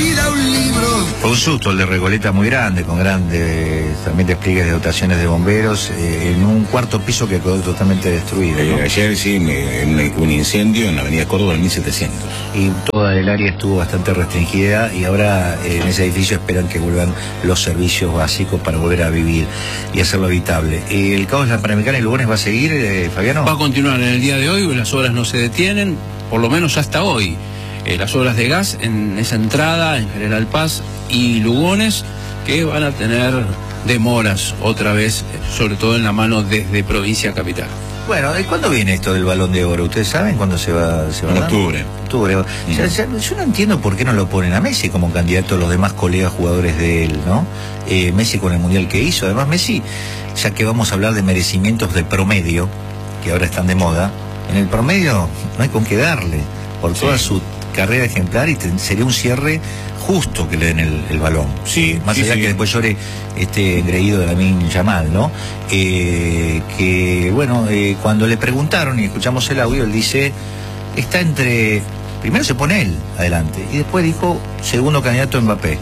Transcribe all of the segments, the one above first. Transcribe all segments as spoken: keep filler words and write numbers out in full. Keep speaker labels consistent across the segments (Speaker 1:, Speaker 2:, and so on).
Speaker 1: vida un libro.
Speaker 2: Fue un susto el de Recoleta muy grande, con grandes también despliegues de dotaciones de bomberos, eh, en un cuarto piso que quedó totalmente destruido, ¿no?
Speaker 3: Eh, ayer sí, me, me, un incendio en la avenida Córdoba en mil setecientos.
Speaker 2: Y toda el área estuvo bastante restringida y ahora eh, en ese edificio esperan que vuelvan los servicios básicos para volver a vivir y hacerlo habitable. Eh, ¿El caos de la Panamericana y Lugones va a seguir, eh, Fabiano?
Speaker 4: Va a continuar en el día de hoy, las obras no se detienen, por lo menos hasta hoy. Eh, las obras de gas en esa entrada, en General Paz y Lugones, que van a tener demoras otra vez, sobre todo en la mano desde Provincia Capital.
Speaker 2: Bueno, ¿y cuándo viene esto del Balón de Oro? ¿Ustedes saben cuándo se va, se va a
Speaker 3: En
Speaker 2: dar?
Speaker 3: octubre.
Speaker 2: Octubre. O sea, ya, yo no entiendo por qué no lo ponen a Messi como candidato a los demás colegas jugadores de él, ¿no? Eh, Messi con el Mundial que hizo. Además, Messi, ya que vamos a hablar de merecimientos de promedio, que ahora están de moda, en el promedio no hay con qué darle, por toda sí. su carrera ejemplar, y te, sería un cierre justo que le den el, el balón.
Speaker 3: Sí,
Speaker 2: más
Speaker 3: sí,
Speaker 2: allá
Speaker 3: sí.
Speaker 2: que después llore este engreído de Lamine Yamal, ¿no? Eh, que, bueno, eh, cuando le preguntaron y escuchamos el audio, él dice, está entre, primero se pone él adelante, y después dijo, segundo candidato Mbappé.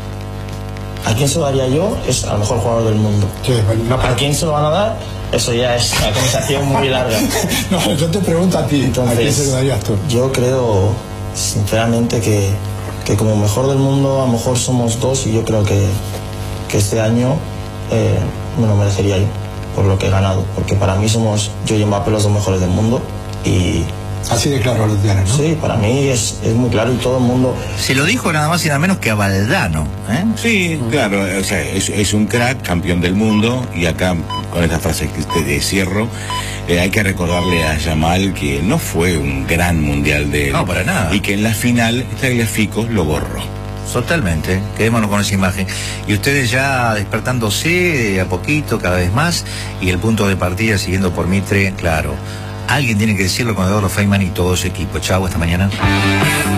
Speaker 5: ¿A quién se lo daría yo? Es al mejor jugador del mundo.
Speaker 6: Sí, no,
Speaker 5: ¿A quién se lo van a dar? Eso ya es una conversación muy larga.
Speaker 6: No, yo te pregunto a ti,
Speaker 5: entonces,
Speaker 6: ¿a quién se lo darías tú?
Speaker 5: Yo creo, sinceramente, que, que como mejor del mundo, a lo mejor somos dos, y yo creo que, que este año eh, me lo merecería yo, por lo que he ganado. Porque para mí somos, yo y Mbappé, los dos mejores del mundo, y...
Speaker 6: Así de claro lo tienes, ¿no?
Speaker 5: Sí, para mí es, es muy claro, y todo el mundo...
Speaker 2: Se lo dijo nada más y nada menos que a Valdano, ¿eh?
Speaker 3: Sí, claro, o sea, es, es un crack, campeón del mundo, y acá, con esta frase que te de cierro, eh, hay que recordarle a Yamal que no fue un gran mundial de él.
Speaker 2: No, para nada.
Speaker 3: Y que en la final, Tagliafico lo borró.
Speaker 2: Totalmente, quedémonos con esa imagen. Y ustedes ya despertándose de a poquito, cada vez más, y el punto de partida siguiendo por Mitre, claro. Alguien tiene que decirlo con Eduardo Feynman y todo su equipo. Chau, hasta mañana.